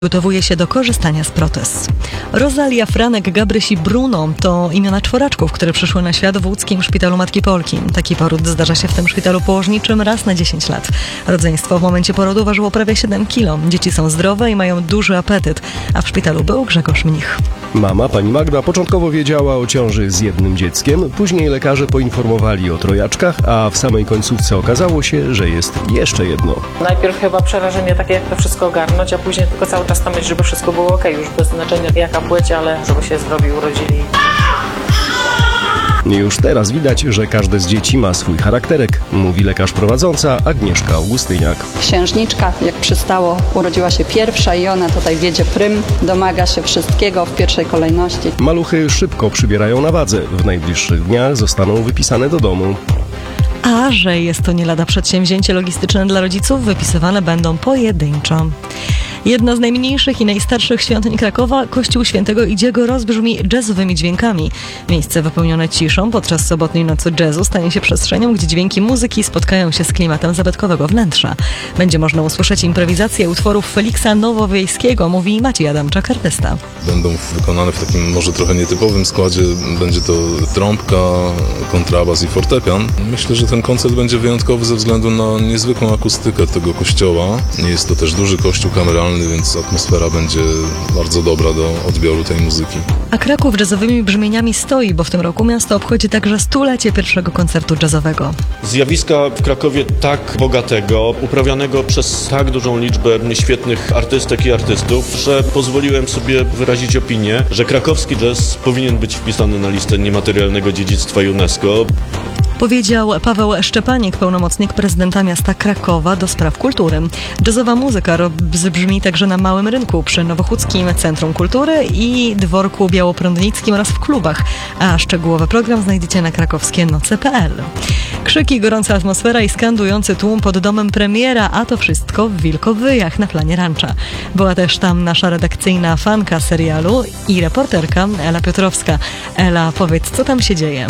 Gotowuje się do korzystania z protez. Rosalia, Franek, Gabryś i Bruno to imiona czworaczków, które przyszły na świat w łódzkim Szpitalu Matki Polki. Taki poród zdarza się w tym szpitalu położniczym raz na 10 lat. Rodzeństwo w momencie porodu ważyło prawie 7 kg. Dzieci są zdrowe i mają duży apetyt, a w szpitalu był Grzegorz Mnich. Mama, pani Magda, początkowo wiedziała o ciąży z jednym dzieckiem, później lekarze poinformowali o trojaczkach, a w samej końcówce okazało się, że jest jeszcze jedno. Najpierw chyba przerażenie takie, jak to wszystko ogarnąć, a później tylko cały czas tam myśl, żeby wszystko było okej, już bez znaczenia jaka płeć, ale żeby się zdrowi urodzili. Już teraz widać, że każde z dzieci ma swój charakterek, mówi lekarz prowadząca Agnieszka Augustyniak. Księżniczka, jak przystało, urodziła się pierwsza i ona tutaj wiedzie prym, domaga się wszystkiego w pierwszej kolejności. Maluchy szybko przybierają na wadze, w najbliższych dniach zostaną wypisane do domu. A że jest to nie lada przedsięwzięcie logistyczne dla rodziców, wypisywane będą pojedynczo. Jedna z najmniejszych i najstarszych świątyń Krakowa, kościół Świętego Idziego, rozbrzmi jazzowymi dźwiękami. Miejsce wypełnione ciszą podczas sobotniej nocy jazzu stanie się przestrzenią, gdzie dźwięki muzyki spotkają się z klimatem zabytkowego wnętrza. Będzie można usłyszeć improwizację utworów Feliksa Nowowiejskiego, mówi Maciej Adamczak, artysta. Będą wykonane w takim może trochę nietypowym składzie. Będzie to trąbka, kontrabas i fortepian. Myślę, że ten koncert będzie wyjątkowy ze względu na niezwykłą akustykę tego kościoła. Jest to też duży kościół kameralny, więc atmosfera będzie bardzo dobra do odbioru tej muzyki. A Kraków jazzowymi brzmieniami stoi, bo w tym roku miasto obchodzi także 100-lecie pierwszego koncertu jazzowego. Zjawiska w Krakowie tak bogatego, uprawianego przez tak dużą liczbę świetnych artystek i artystów, że pozwoliłem sobie wyrazić opinię, że krakowski jazz powinien być wpisany na listę niematerialnego dziedzictwa UNESCO. Powiedział Paweł Szczepanik, pełnomocnik prezydenta miasta Krakowa do spraw kultury. Jazzowa muzyka brzmi także na Małym Rynku przy Nowochódzkim Centrum Kultury i Dworku Białoprądnickim oraz w klubach, a szczegółowy program znajdziecie na krakowskienoce.pl. Krzyki, gorąca atmosfera i skandujący tłum pod domem premiera, a to wszystko w Wilkowyjach na planie Rancza. Była też tam nasza redakcyjna fanka serialu i reporterka Ela Piotrowska. Ela, powiedz, co tam się dzieje?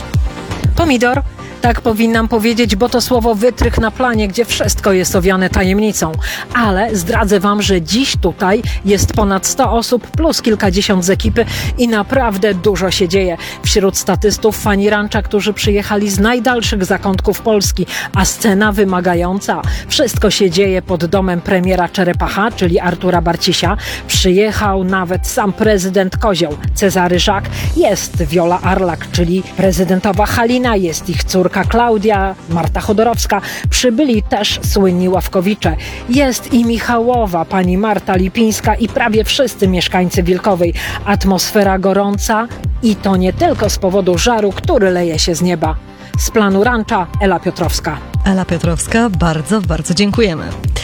Pomidor, tak powinnam powiedzieć, bo to słowo wytrych na planie, gdzie wszystko jest owiane tajemnicą. Ale zdradzę wam, że dziś tutaj jest ponad 100 osób plus kilkadziesiąt z ekipy i naprawdę dużo się dzieje. Wśród statystów fani Rancza, którzy przyjechali z najdalszych zakątków Polski, a scena wymagająca. Wszystko się dzieje pod domem premiera Czerepacha, czyli Artura Barcisia. Przyjechał nawet sam prezydent Kozioł, Cezary Żak. Jest Wiola Arlak, czyli prezydentowa Halina, jest ich córka Klaudia, Marta Chodorowska. Przybyli też słynni ławkowicze. Jest i Michałowa, pani Marta Lipińska i prawie wszyscy mieszkańcy Wilkowej. Atmosfera gorąca i to nie tylko z powodu żaru, który leje się z nieba. Z planu Rancza Ela Piotrowska. Ela Piotrowska, bardzo, bardzo dziękujemy.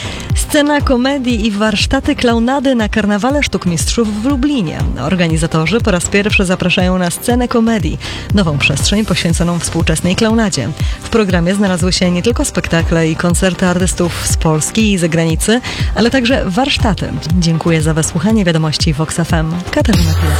Scena komedii i warsztaty klaunady na Karnawale Sztuk Mistrzów w Lublinie. Organizatorzy po raz pierwszy zapraszają na scenę komedii, nową przestrzeń poświęconą współczesnej klaunadzie. W programie znalazły się nie tylko spektakle i koncerty artystów z Polski i zagranicy, ale także warsztaty. Dziękuję za wysłuchanie wiadomości Vox FM. Katarzyna Pilecka.